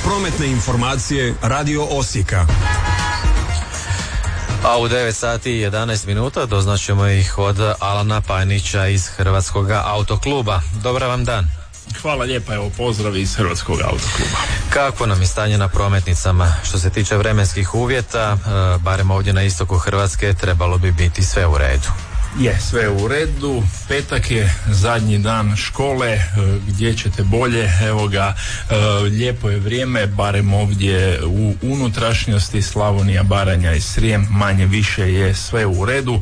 Prometne informacije Radio Osijeka. A u 9 sati i 11 minuta doznaćemo ih od Alana Pajnića iz Hrvatskog autokluba. Dobar vam dan. Hvala lijepa, evo pozdrav iz Hrvatskog autokluba. Kako nam je stanje na prometnicama? Što se tiče vremenskih uvjeta, barem ovdje na istoku Hrvatske, trebalo bi biti sve u redu. Je, sve u redu. Petak je zadnji dan škole, gdje ćete bolje, evo ga, lijepo je vrijeme, barem ovdje u unutrašnjosti, Slavonija, Baranja i Srijem, manje više je sve u redu.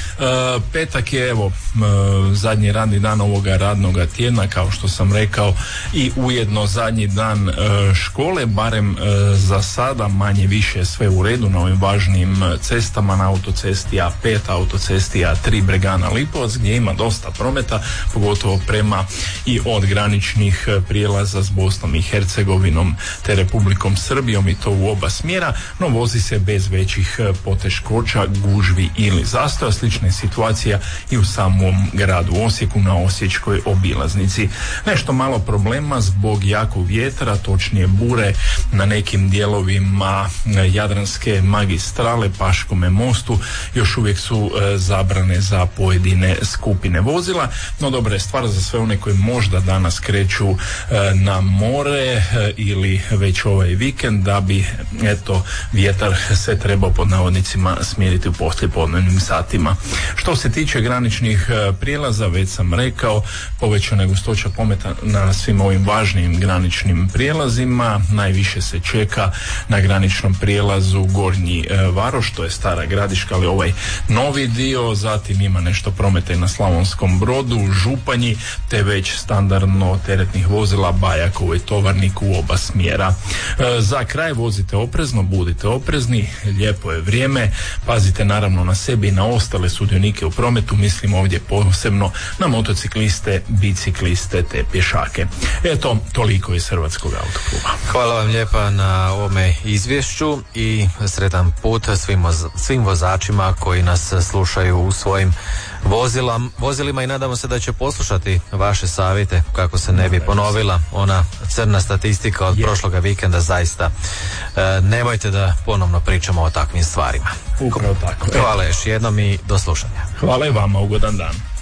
Petak je evo zadnji radni dan ovoga radnoga tjedna, kao što sam rekao, i ujedno zadnji dan škole, barem za sada, manje više sve u redu na ovim važnim cestama, na autocesti A5, autocesti A3 Bregana Lipovac, gdje ima dosta prometa, pogotovo prema i od graničnih prijelaza s Bosnom i Hercegovinom te Republikom Srbijom, i to u oba smjera, no vozi se bez većih poteškoća, gužvi ili zastoja. Slična je situacija i u samom gradu Osijeku na osječkoj obilaznici. Nešto malo problema zbog jakog vjetra, točnije bure na nekim dijelovima Jadranske magistrale, Paškome mostu, još uvijek su zabrane za pojedine skupine vozila, no dobra je stvar za sve one koji možda danas kreću na more ili već ovaj vikend, da bi eto vjetar se trebao pod navodnicima smiriti u poslijepodnevnim satima. Što se tiče graničnih prijelaza, već sam rekao, povećana je gustoća prometa na svim ovim važnim graničnim prijelazima. Najviše se čeka na graničnom prijelazu Gornji Varoš, to je Stara Gradiška, ali ovaj novi dio. Zatim ima nešto prometa i na Slavonskom Brodu, Županji, te već standardno teretnih vozila Bajakovo i Tovarnik u oba smjera. Za kraj vozite oprezno, budite oprezni, lijepo je vrijeme, pazite naravno na sebi i na ostale sudionike u prometu, mislim ovdje posebno na motocikliste, bicikliste te pješake. Eto, toliko iz Hrvatskog autokluba. Hvala vam lijepa na ovome izvješću i sretan put svim vozačima koji nas slušaju u svojim vozilima i nadamo se da će poslušati vaše savjete kako se ne bi ponovila ona crna statistika od prošloga vikenda. Zaista nemojte da ponovno pričamo o takvim stvarima. Upravo tako. Hvala još jednom i do slušanja. Hvala i vama, ugodan dan.